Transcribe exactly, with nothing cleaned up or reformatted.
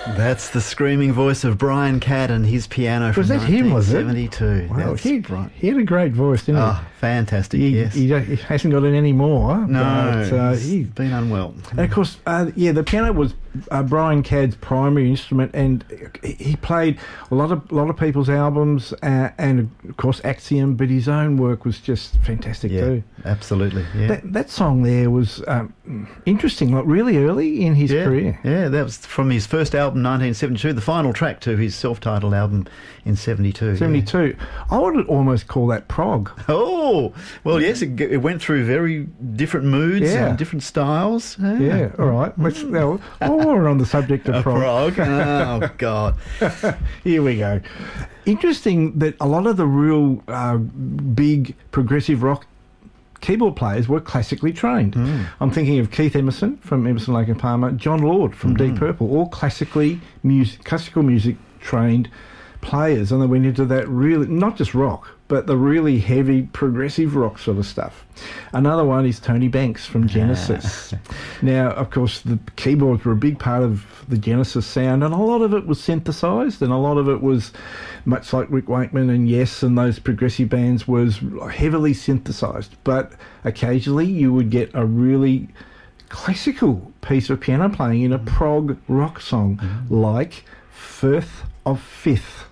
That's the screaming voice of Brian Cadd and his piano from Was that him, was it? nineteen seventy-two. Wow, That's he, right. he had a great voice, didn't Oh, fantastic, he? He, yes. he, don't- he hasn't got it anymore. No, but, uh, he's he, been unwell. and of course, uh, yeah, the piano was uh, Brian Cadd's primary instrument, and he he played a lot of a lot of people's albums, uh, and of course Axiom, but his own work was just fantastic Yeah, too. absolutely, yeah. That, that song there was um, interesting, like really early in his yeah, career. yeah, that was from his first album, nineteen seventy-two, the final track to his self-titled album in seventy-two. seventy-two. I would almost call that prog. Yeah. Oh, well, yes, it, g- it went through very different moods Yeah. and different styles. Yeah, all right. Let's, now, while we're on the subject of A prog, prog. Oh, God. here we go. Interesting that a lot of the real uh, big progressive rock keyboard players were classically trained. Mm. I'm thinking of Keith Emerson from Emerson, Lake and Palmer, John Lord from Deep Purple, all classically music, classical music trained players, and they went into that really, not just rock, but the really heavy progressive rock sort of stuff. Another one is Tony Banks from Genesis. Now, of course, the keyboards were a big part of the Genesis sound, and a lot of it was synthesized, and a lot of it was, much like Rick Wakeman and Yes and those progressive bands, was heavily synthesized. But occasionally you would get a really classical piece of piano playing in a prog rock song, like Firth of Fifth.